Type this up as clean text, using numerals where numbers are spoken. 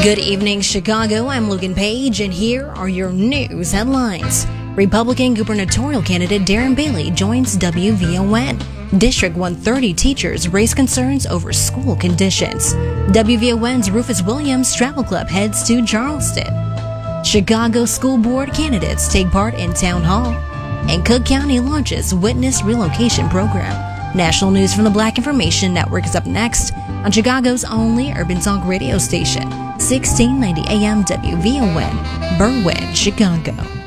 Good evening, Chicago. I'm Logan Page, and here are your news headlines. Republican gubernatorial candidate Darren Bailey joins WVON. District 130 teachers raise concerns over school conditions. WVON's Rufus Williams Travel Club heads to Charleston. Chicago School Board candidates take part in Town Hall. And Cook County launches Witness Relocation Program. National news from the Black Information Network is up next on Chicago's only urban talk radio station, 1690 AM WVON, Berwyn, Chicago.